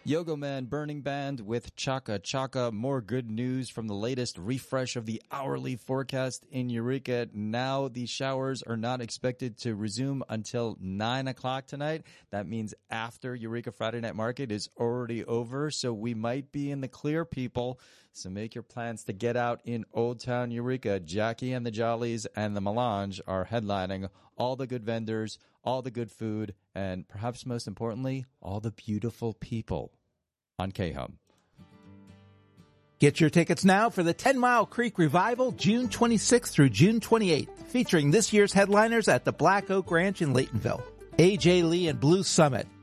Yogo Man Burning Band with Chaka Chaka. More good news from the latest refresh of the hourly forecast in Eureka. Now the showers are not expected to resume until 9 o'clock tonight. That means after Eureka Friday Night Market is already over, so we might be in the clear, people. So make your plans to get out in Old Town Eureka. Jackie and the Jollies and the Melange are headlining all the good vendors, all the good food, and perhaps most importantly, all the beautiful people on K-Hum. Get your tickets now for the 10 Mile Creek Revival, June 26th through June 28th, featuring this year's headliners at the Black Oak Ranch in Laytonville. AJ Lee and Blue Summit,